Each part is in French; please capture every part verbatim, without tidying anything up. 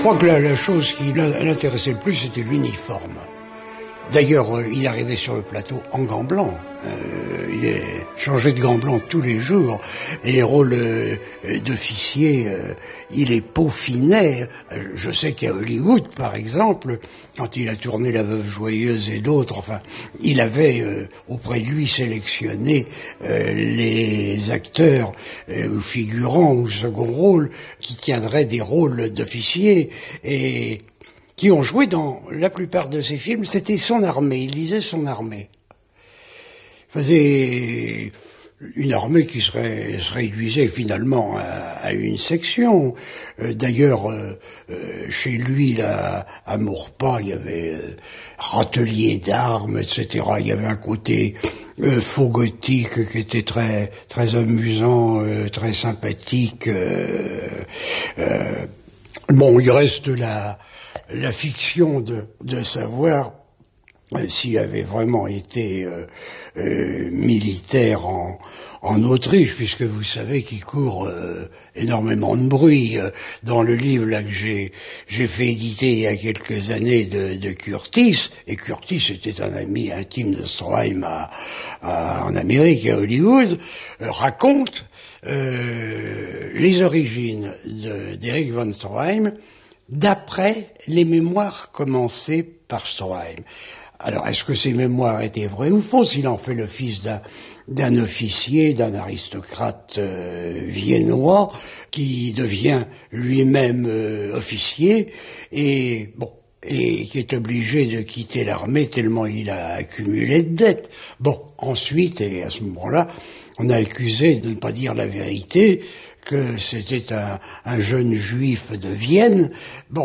crois que la, la chose qui l'intéressait le plus, c'était l'uniforme. D'ailleurs, euh, il arrivait sur le plateau en gants blancs. Euh, il est changé de gants blancs tous les jours. Et les rôles euh, d'officier, euh, il les peaufinait. Euh, je sais qu'à Hollywood, par exemple, quand il a tourné La Veuve Joyeuse et d'autres, enfin, il avait euh, auprès de lui sélectionné euh, les acteurs euh, ou figurants ou second rôle qui tiendraient des rôles d'officiers et qui ont joué dans la plupart de ses films. C'était son armée, il disait son armée. Il faisait une armée qui serait, se réduisait finalement à, à une section. Euh, d'ailleurs, euh, euh, chez lui, là, à Maurepas, il y avait euh, râtelier d'armes, et cetera. Il y avait un côté euh, faux gothique qui était très, très amusant, euh, très sympathique. Euh, euh, bon, il reste la... la fiction de, de savoir euh, s'il avait vraiment été euh, euh, militaire en, en Autriche, puisque vous savez qu'il court euh, énormément de bruit. Euh, dans le livre là que j'ai, j'ai fait éditer il y a quelques années de, de Curtis, et Curtis était un ami intime de Stroheim à, à, en Amérique, à Hollywood, euh, raconte euh, les origines de, d'Erich von Stroheim d'après les mémoires commencées par Stroheim. Alors, est-ce que ces mémoires étaient vraies ou fausses? Il en fait le fils d'un, d'un officier, d'un aristocrate euh, viennois, qui devient lui-même euh, officier, et bon, et qui est obligé de quitter l'armée tellement il a accumulé de dettes. Bon, ensuite, et à ce moment-là, on a accusé de ne pas dire la vérité, que c'était un, un jeune juif de Vienne. Bon,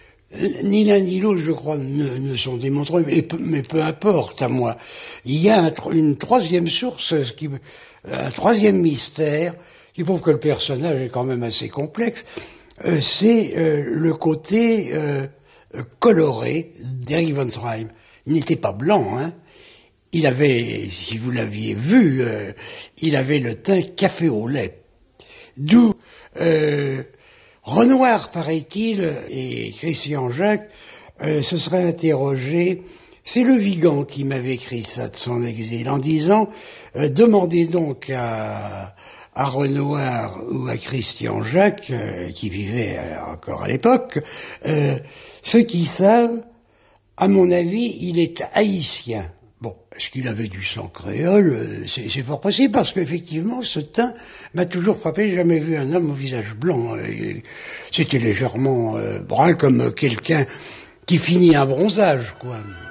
ni l'un ni l'autre, je crois, ne, ne sont démontrés, mais peu, mais peu importe à moi. Il y a un, une troisième source, qui, un troisième mystère, qui prouve que le personnage est quand même assez complexe, euh, c'est euh, le côté euh, coloré d'Erich von Stroheim. Il n'était pas blanc, hein. Il avait, si vous l'aviez vu, euh, il avait le teint café au lait. D'où euh, Renoir, paraît-il, et Christian Jacques euh, se seraient interrogés. C'est Le Vigan qui m'avait écrit ça de son exil, en disant euh, demandez donc à, à Renoir ou à Christian Jacques, euh, qui vivait euh, encore à l'époque, euh, ceux qui savent, à mon avis, il est haïtien. Bon, est-ce qu'il avait du sang créole? C'est, c'est fort possible, parce qu'effectivement, ce teint m'a toujours frappé. J'ai jamais vu un homme au visage blanc. C'était légèrement euh, brun, comme quelqu'un qui finit un bronzage, quoi.